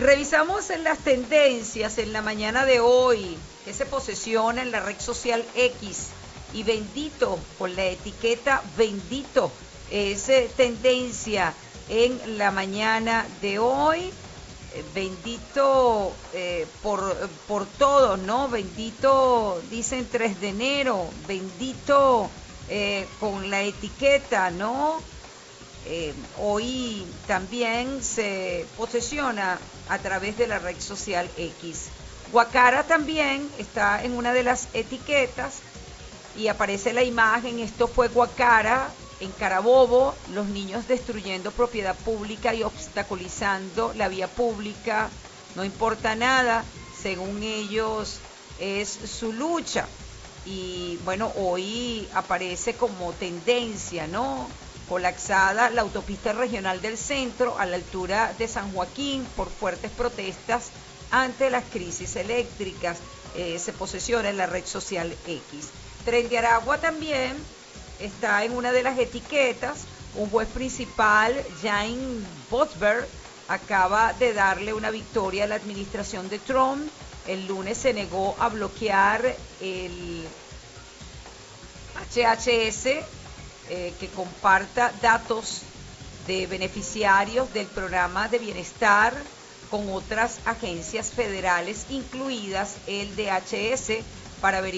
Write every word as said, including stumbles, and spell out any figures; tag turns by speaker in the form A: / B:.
A: revisamos en las tendencias en la mañana de hoy, que se posesiona en la red social X, y bendito, con la etiqueta bendito, es eh, tendencia en la mañana de hoy. Bendito eh, por, por todos, ¿no? Bendito, dicen tres de enero, bendito eh, con la etiqueta, ¿no? Eh, hoy también se posesiona a través de la red social X. Guacara también está en una de las etiquetas y aparece la imagen. Esto fue Guacara en Carabobo, los niños destruyendo propiedad pública y obstaculizando la vía pública. No importa nada, según ellos es su lucha. Y bueno, hoy aparece como tendencia, ¿no? Colapsada la autopista regional del centro a la altura de San Joaquín por fuertes protestas ante las crisis eléctricas. Eh, se posesiona en la red social X. Tren de Aragua también está en una de las etiquetas. Un juez principal, Jane Bosberg, acaba de darle una victoria a la administración de Trump. El lunes se negó a bloquear el H H S eh, que comparta datos de beneficiarios del programa de bienestar con otras agencias federales, incluidas el D H S, para verificar